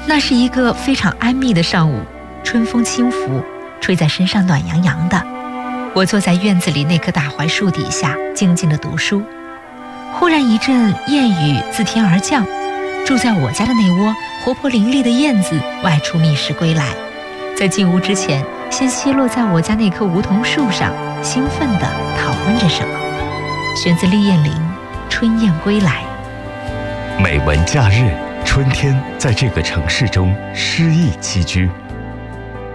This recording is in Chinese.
那是一个非常安谧的上午，春风轻拂，吹在身上暖洋洋的。我坐在院子里那棵大槐树底下，静静地读书。忽然一阵燕语自天而降，住在我家的那窝活泼伶俐的燕子外出觅食归来，在进屋之前，先栖落在我家那棵梧桐树上，兴奋地讨论着什么。选自厉燕玲《春燕归来》。 美文假日，春天在这个城市中诗意栖居。